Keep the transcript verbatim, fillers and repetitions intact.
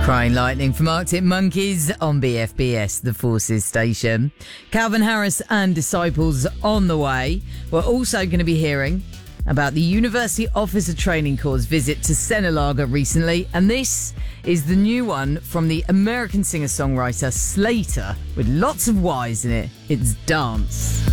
Crying Lightning from Arctic Monkeys on B F B S, the Forces station. Calvin Harris and Disciples on the way. We're also going to be hearing about the University Officer Training Corps' visit to Senalaga recently, and this is the new one from the American singer-songwriter Slater with lots of Y's in it. It's Dance.